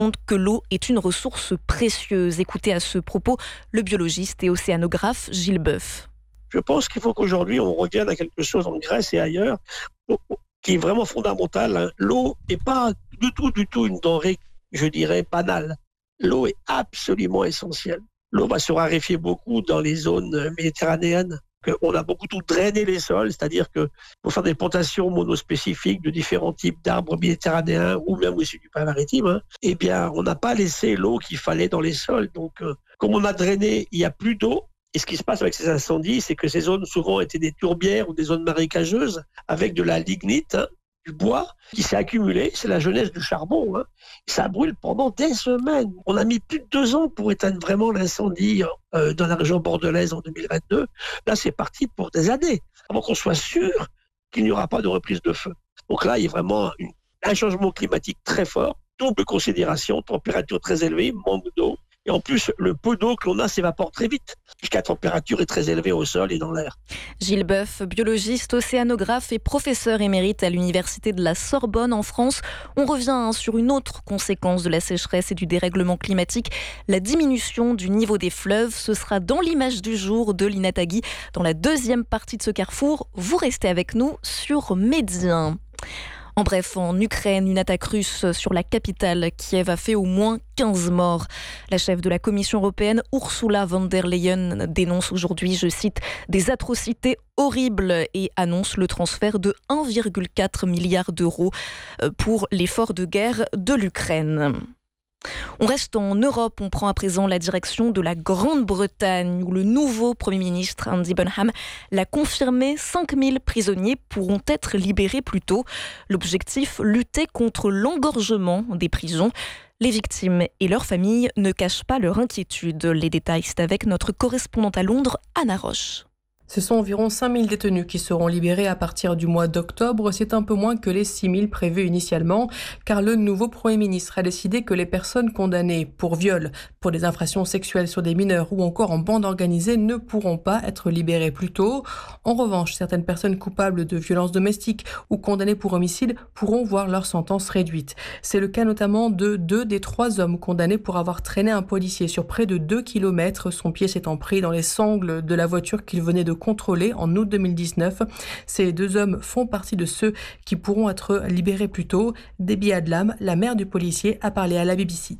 compte que l'eau est une ressource précieuse. Écoutez à ce propos le biologiste et océanographe Gilles Boeuf. Je pense qu'il faut qu'aujourd'hui on revienne à quelque chose en Grèce et ailleurs qui est vraiment fondamental. L'eau n'est pas du tout une denrée, je dirais, banale. L'eau est absolument essentielle. L'eau va se raréfier beaucoup dans les zones méditerranéennes. On a beaucoup tout drainé les sols, c'est-à-dire que pour faire des plantations monospécifiques de différents types d'arbres méditerranéens ou même aussi du pain maritime, eh bien, on n'a pas laissé l'eau qu'il fallait dans les sols. Donc, comme on a drainé, il n'y a plus d'eau. Et ce qui se passe avec ces incendies, c'est que ces zones souvent étaient des tourbières ou des zones marécageuses avec de la lignite, du bois qui s'est accumulé. C'est la jeunesse du charbon. Ça brûle pendant des semaines. On a mis plus de 2 ans pour éteindre vraiment l'incendie dans la région bordelaise en 2022. Là, c'est parti pour des années, avant qu'on soit sûr qu'il n'y aura pas de reprise de feu. Donc là, il y a vraiment un changement climatique très fort, double considération, température très élevée, manque d'eau. Et en plus, le peu d'eau que l'on a s'évapore très vite, puisque la température est très élevée au sol et dans l'air. Gilles Boeuf, biologiste, océanographe et professeur émérite à l'Université de la Sorbonne en France. On revient sur une autre conséquence de la sécheresse et du dérèglement climatique, la diminution du niveau des fleuves. Ce sera dans l'image du jour de Lina Tagui, dans la deuxième partie de ce carrefour. Vous restez avec nous sur Média. En bref, en Ukraine, une attaque russe sur la capitale, Kiev, a fait au moins 15 morts. La chef de la Commission européenne, Ursula von der Leyen, dénonce aujourd'hui, je cite, des atrocités horribles et annonce le transfert de 1,4 milliard d'euros pour l'effort de guerre de l'Ukraine. On reste en Europe, on prend à présent la direction de la Grande-Bretagne où le nouveau Premier ministre Andy Burnham l'a confirmé, 5000 prisonniers pourront être libérés plus tôt. L'objectif, lutter contre l'engorgement des prisons. Les victimes et leurs familles ne cachent pas leur inquiétude. Les détails, c'est avec notre correspondante à Londres, Anna Roche. Ce sont environ 5000 détenus qui seront libérés à partir du mois d'octobre. C'est un peu moins que les 6000 prévus initialement, car le nouveau Premier ministre a décidé que les personnes condamnées pour viol, pour des infractions sexuelles sur des mineurs ou encore en bande organisée ne pourront pas être libérées plus tôt. En revanche, certaines personnes coupables de violences domestiques ou condamnées pour homicide pourront voir leur sentence réduite. C'est le cas notamment de 2 des 3 hommes condamnés pour avoir traîné un policier sur près de 2 km, son pied s'étant pris dans les sangles de la voiture qu'il venait de contrôlés en août 2019. Ces 2 hommes font partie de ceux qui pourront être libérés plus tôt. Debbie Adlam, la mère du policier, a parlé à la BBC.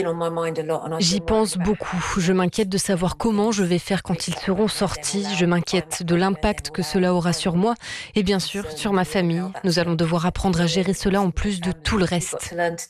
J'y pense beaucoup. Je m'inquiète de savoir comment je vais faire quand ils seront sortis. Je m'inquiète de l'impact que cela aura sur moi et bien sûr sur ma famille. Nous allons devoir apprendre à gérer cela en plus de tout le reste.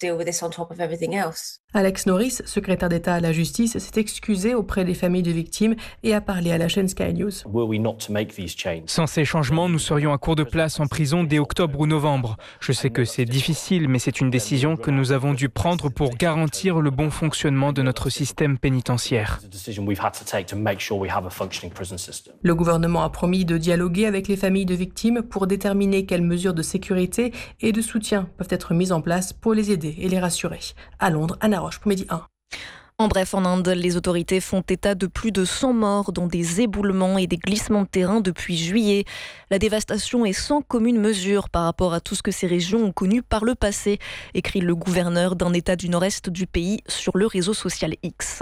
Alex Norris, secrétaire d'État à la justice, s'est excusé auprès des familles de victimes et a parlé à la chaîne Sky News. Sans ces changements, nous serions à court de place en prison dès octobre ou novembre. Je sais que c'est difficile, mais c'est une décision que nous avons dû prendre pour garantir le bon fonctionnement de notre système pénitentiaire. Le gouvernement a promis de dialoguer avec les familles de victimes pour déterminer quelles mesures de sécurité et de soutien peuvent être mises en place pour les aider et les rassurer. À Londres, Anna Roche pour Midi 1. En bref, en Inde, les autorités font état de plus de 100 morts dans des éboulements et des glissements de terrain depuis juillet. La dévastation est sans commune mesure par rapport à tout ce que ces régions ont connu par le passé, écrit le gouverneur d'un État du nord-est du pays sur le réseau social X.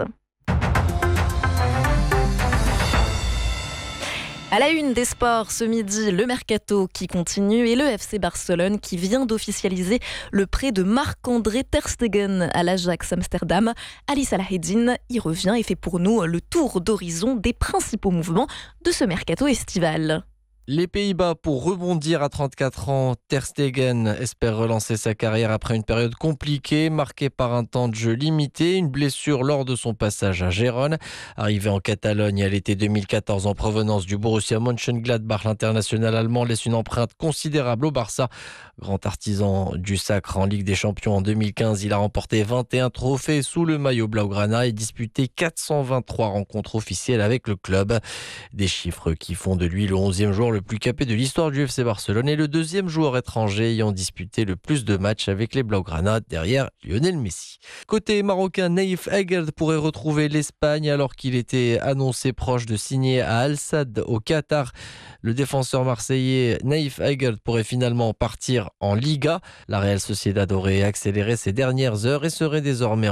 À la une des sports, ce midi, le Mercato qui continue et le FC Barcelone qui vient d'officialiser le prêt de Marc-André Ter Stegen à l'Ajax Amsterdam. Ali Salahedine y revient et fait pour nous le tour d'horizon des principaux mouvements de ce Mercato estival. Les Pays-Bas pour rebondir à 34 ans. Ter Stegen espère relancer sa carrière après une période compliquée, marquée par un temps de jeu limité, une blessure lors de son passage à Gérone. Arrivé en Catalogne à l'été 2014 en provenance du Borussia Mönchengladbach, l'international allemand laisse une empreinte considérable au Barça. Grand artisan du sacre en Ligue des Champions en 2015, il a remporté 21 trophées sous le maillot blaugrana et disputé 423 rencontres officielles avec le club. Des chiffres qui font de lui le 11e joueur le plus capé de l'histoire du FC Barcelone et le deuxième joueur étranger ayant disputé le plus de matchs avec les Blaugrana derrière Lionel Messi. Côté marocain, Naïf Aguerd pourrait retrouver l'Espagne alors qu'il était annoncé proche de signer à Al Sadd au Qatar. Le défenseur marseillais Naïf Aguerd pourrait finalement partir en Liga. La Real Sociedad aurait accéléré ces dernières heures et serait désormais